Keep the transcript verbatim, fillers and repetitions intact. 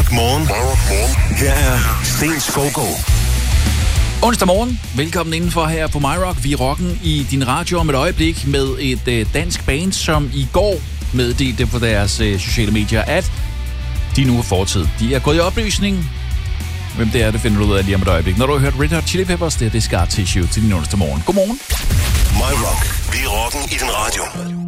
Rock Morgen. My Rock Morgen. Her er Sten Skovgaard. Onsdag morgen. Velkommen indenfor her på My Rock. Vi er rocken i din radio om et øjeblik med et øh, dansk band, som i går meddelte på deres øh, sociale medier, at de nu er fortid. De er gået i opløsning. Hvem det er, det finder du ud af lige om et øjeblik. Når du har hørt Red Hot Chili Peppers, det er det Scar Tissue til din onsdag morgen. Godmorgen. My Rock. Vi er rocken i din radio.